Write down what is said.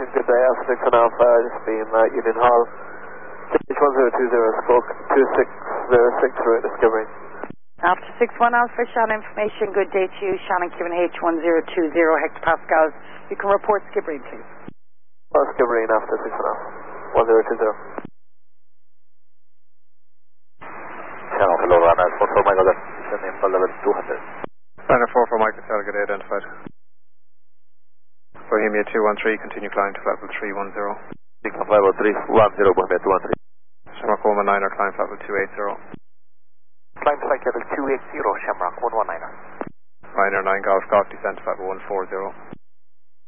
good day, Alpha 6 and Alpha, just beam Union Hall. H1020 spoke 2606 route discovery. Alpha 61 Alpha, Shannon information, good day to you. Shannon Cuban H1020 hectopascals. You can report Skibbereen, please. Skibbereen after 6 and Alpha, 1020. Channel hello, runner 44 Michael, descend info level 200. Runner 44 Michael, target identified. Bohemia 213, continue climb to flight level 310. Sigma 50310, Bohemia 213. Shamrock 119er, climb flight level 280. Climb flight level 280, Shamrock 119er. Ryanair 9 Golf Golf, descent to flight level 140.